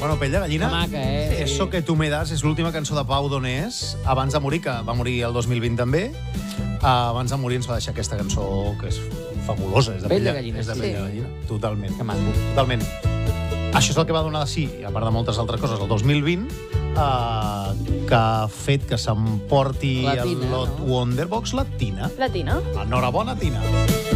no? Pell de gallina. Que maca, eh? Eso que tu me das és l'última cançó de Pau Donés abans de morir, que va morir el 2020 també. Abans de morir ens va deixar aquesta cançó que és fabulosa. És de Pell de gallina, És de sí. pell de gallina, totalment. Que maco. Totalment. Això és el que va donar de sí, a part de moltes altres coses, el 2020, que ha fet que s'emporti La Tina, el Lot no? Wonderbox la Tina. La Tina. Enhorabona, Tina.